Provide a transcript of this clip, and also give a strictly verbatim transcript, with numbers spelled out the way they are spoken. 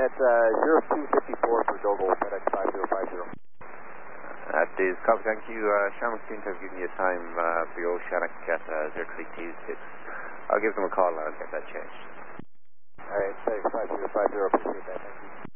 That's uh, zero two five four for Dogle, FedEx five zero five zero. That is copy, thank you. Uh, Shamrock seems to have given you a time uh, for your Oceanic at uh, zero three two six. I'll give them a call and I'll get that changed. All right, FedEx five zero five zero, appreciate that, thank you.